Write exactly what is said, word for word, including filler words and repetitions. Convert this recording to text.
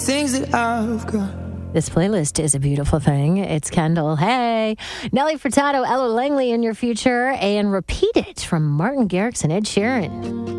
things that I've got. This playlist is a beautiful thing. It's Kendall. Hey. Nelly Furtado, Ella Langley in your future, and Repeat It from Martin Garrix and Ed Sheeran.